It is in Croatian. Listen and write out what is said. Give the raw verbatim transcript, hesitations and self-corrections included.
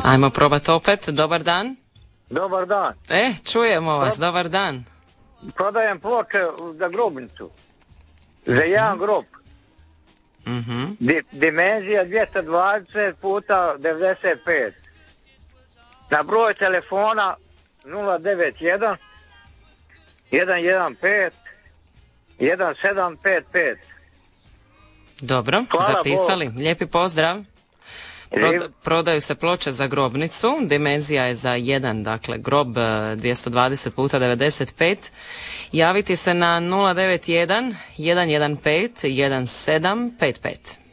Ajmo probati opet. Dobar dan. Dobar dan. E, čujemo vas. Dobar dan. Prodajem ploče za grobnicu. Za jedan grob. Mhm. Di, dimenzija dvjesto dvadeset puta devedeset pet. Na broj telefona nula devet jedan jedan jedan pet jedan sedam pet pet. Dobro, Hvala zapisali. Bogu. Lijepi pozdrav. Proda, prodaju se ploče za grobnicu, dimenzija je za jedan, dakle grob dvjesto dvadeset puta devedeset pet. Javiti se na nula devet jedan jedan jedan pet jedan sedam pet pet.